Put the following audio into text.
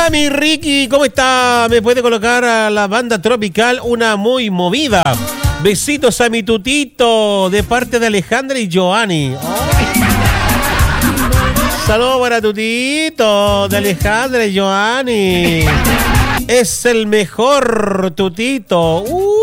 Hola, mi Ricky, ¿cómo está? ¿Me puede colocar a la banda tropical una muy movida? Besitos a mi tutito de parte de Alejandra y Joanny. Saludos para tutito de Alejandra y Joanny. Es el mejor tutito.